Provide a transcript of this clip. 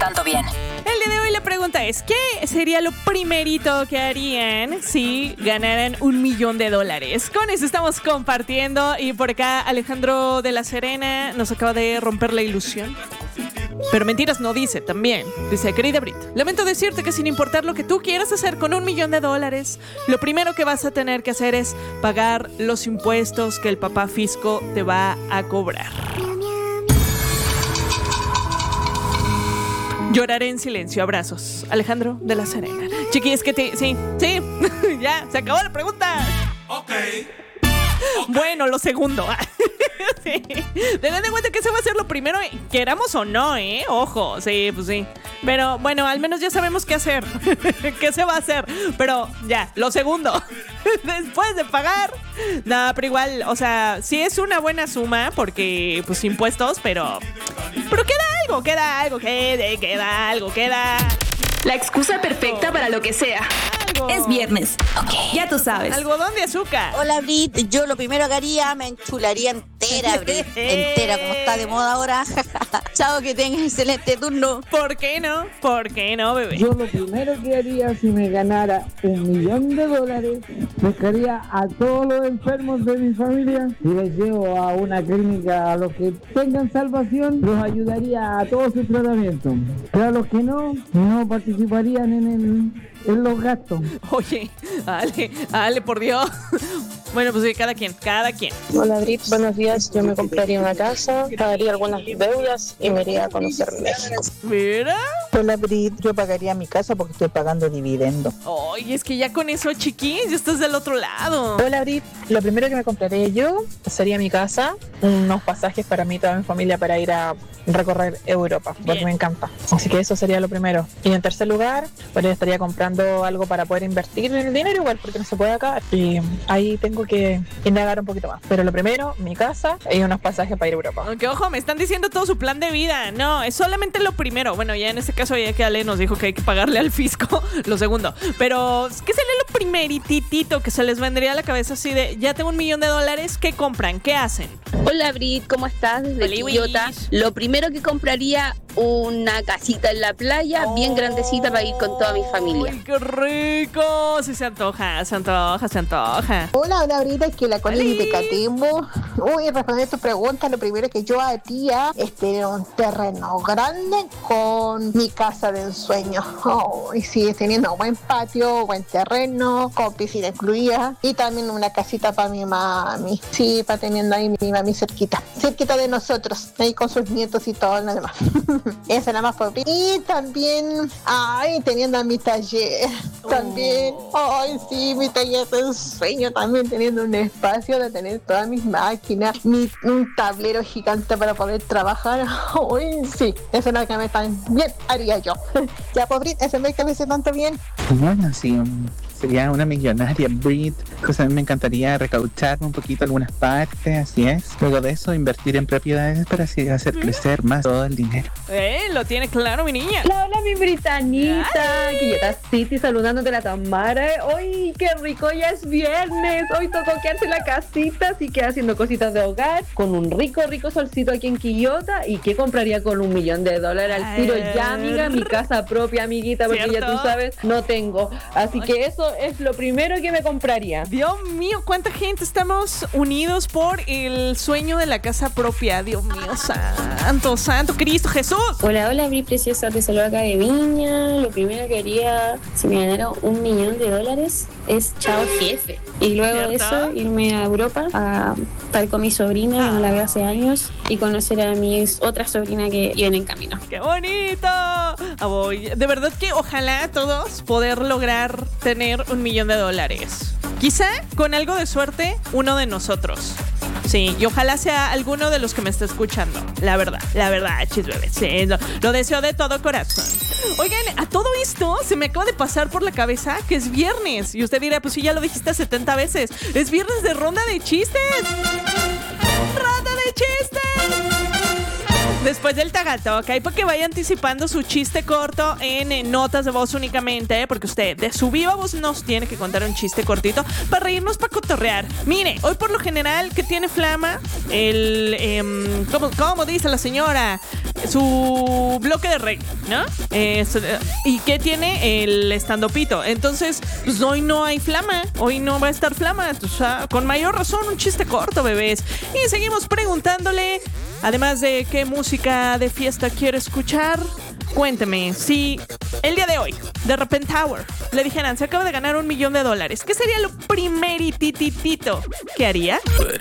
tanto bien. El día de hoy la pregunta es, ¿qué sería lo primerito que harían si ganaran $1,000,000? Con eso estamos compartiendo y por acá Alejandro de la Serena nos acaba de romper la ilusión. Pero mentiras no dice también. Dice, querida Brit, lamento decirte que sin importar lo que tú quieras hacer con $1,000,000, lo primero que vas a tener que hacer es pagar los impuestos que el papá fisco te va a cobrar. Lloraré en silencio. Abrazos. Alejandro de la Serena. Chiqui, es que sí. Ya, se acabó la pregunta. Ok. Bueno, lo segundo. Sí. Tened en cuenta que ese va a ser lo primero, queramos o no, Ojo, sí, pues sí. Pero bueno, al menos ya sabemos qué hacer. ¿Qué se va a hacer? Pero ya, lo segundo. Después de pagar. Nada, pero igual, o sea, sí es una buena suma porque, pues, impuestos, pero queda algo. La excusa perfecta para lo que sea. Es viernes. Okay. Ya tú sabes. Algodón de azúcar. Hola, Brit. Yo lo primero que haría, me enchularía entera, Brit. Entera, como está de moda ahora. Chao, que tengas excelente turno. ¿Por qué no, bebé? Yo lo primero que haría si me ganara $1,000,000, buscaría a todos los enfermos de mi familia y les llevo a una clínica. A los que tengan salvación, los ayudaría a todo su tratamiento. Pero a los que no participarían en los gastos. Oye, Ale, por Dios. Bueno, pues sí, cada quien. Hola, Brit, buenos días. Yo me compraría una casa, pagaría algunas deudas y me iría a conocer México. Mira. Hola, Brit, yo pagaría mi casa porque estoy pagando dividendo. Oye, es que ya con eso, chiquis, ya estás del otro lado. Hola, Brit, lo primero que me compraría yo sería mi casa, unos pasajes para mí y toda mi familia para ir a recorrer Europa, porque Bien. me encanta. Así que eso sería lo primero. Y en tercer lugar, pues estaría comprando algo para poder invertir en el dinero igual, porque no se puede acabar. Y ahí tengo que indagar un poquito más. Pero lo primero, mi casa y unos pasajes para ir a Europa. Aunque ojo, me están diciendo todo su plan de vida. No, es solamente lo primero. Bueno, ya en este caso ya que Ale nos dijo que hay que pagarle al fisco lo segundo. Pero, ¿qué sería lo primeritito que se les vendría a la cabeza así de, ya tengo $1,000,000, ¿qué compran? ¿Qué hacen? Hola, Brit, ¿cómo estás? Desde Quillota. Lo primero que compraría, una casita en la playa, bien grandecita para ir con toda mi familia. ¡Ay, qué rico! Sí, se antoja. Hola, Brita, que la Connie de Catembo. Uy, responder tu pregunta, lo primero que yo haría es tener un terreno grande con mi casa de ensueño. Y sí, teniendo un buen patio, buen terreno, con piscina incluida y también una casita para mi mami. Sí, para teniendo ahí mi mami cerquita de nosotros, ahí con sus nietos y todo lo demás. Esa nada más por mí. Y también, teniendo a mi taller. También, sí, mi taller de ensueño, también teniendo un espacio de tener todas mis máquinas, un tablero gigante para poder trabajar. Sí, eso es lo que me también haría yo. Ya, pobre, ese me parece tanto bien. Bueno, sí, sería una millonaria, Brit. Pues a mí me encantaría recaucharme un poquito algunas partes, así es. Luego de eso, invertir en propiedades para así hacer crecer más todo el dinero. Lo tiene claro, mi niña. Hola, mi Britanita. Quillota City, saludándote la Tamara. ¡Ay, qué rico! Ya es viernes. Hoy tocó quedarse en la casita, así que haciendo cositas de hogar, con un rico solcito aquí en Quillota. ¿Y qué compraría con $1,000,000 al tiro? Ya, amiga, mi casa propia, amiguita, porque ¿cierto? ya tú sabes, no tengo. Así que eso es lo primero que me compraría. Dios mío, cuánta gente estamos unidos por el sueño de la casa propia. Dios mío, santo Cristo Jesús. Hola, mi preciosa, te saludo acá de Viña. Lo primero que haría si me ganara $1,000,000 es chao jefe. Y luego de eso irme a Europa a estar con mi sobrina, que no la veo hace años, y conocer a mi otra sobrina que viene en camino. ¡Qué bonito! De verdad que ojalá todos poder lograr tener $1,000,000. Quizá con algo de suerte uno de nosotros. Sí, y ojalá sea alguno de los que me está escuchando. La verdad, chisbebes. Sí, lo deseo de todo corazón. Oigan, a todo esto se me acaba de pasar por la cabeza que es viernes. Y usted dirá, pues sí, ya lo dijiste 70 veces. Es viernes de ronda de chistes. ¡Ronda de chistes! Después del tagatoc, hay para que vaya anticipando su chiste corto en notas de voz únicamente, porque usted de su viva voz nos tiene que contar un chiste cortito para reírnos, para cotorrear. Mire, hoy por lo general, que tiene flama? ¿Cómo dice la señora? su bloque de reggae, ¿no? ¿Y qué tiene? El estandopito. Entonces, pues hoy no hay Flama. Hoy no va a estar Flama. O sea, con mayor razón, un chiste corto, bebés. Y seguimos preguntándole, además de qué música de fiesta quiere escuchar, cuénteme, si el día de hoy, de repente Tower, le dijeran, se acaba de ganar $1 millón, ¿qué sería lo primerititito que haría?